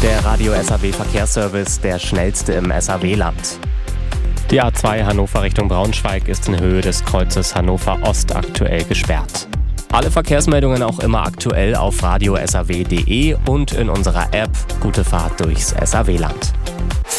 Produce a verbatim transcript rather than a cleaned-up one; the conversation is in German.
Der Radio S A W Verkehrsservice, der schnellste im S A W-Land. Die A zwei Hannover Richtung Braunschweig ist in Höhe des Kreuzes Hannover Ost aktuell gesperrt. Alle Verkehrsmeldungen auch immer aktuell auf radio s a w punkt d e und in unserer App. Gute Fahrt durchs S A W-Land.